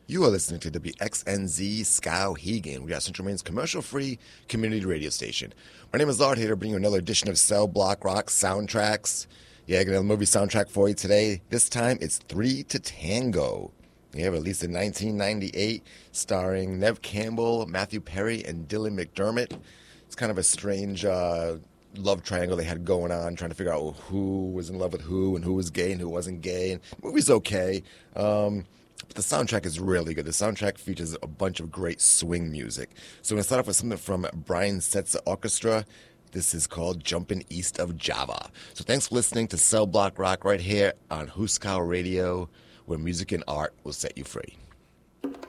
You are listening to WXNZ Skowhegan. We are Central Maine's commercial-free community radio station. My name is Lard here to bring you another edition of Cell Block Rock Soundtracks. Yeah, I got a movie soundtrack for you today. This time it's Three to Tango. Yeah, released in 1998, starring Neve Campbell, Matthew Perry, and Dylan McDermott. It's kind of a strange love triangle they had going on, trying to figure out who was in love with who and who was gay and who wasn't gay. And the movie's okay. But the soundtrack is really good. The soundtrack features a bunch of great swing music. So we're going to start off with something from Brian Setzer Orchestra. This is called Jumpin' East of Java. So thanks for listening to Cell Block Rock right here on Huskow Radio, where music and art will set you free.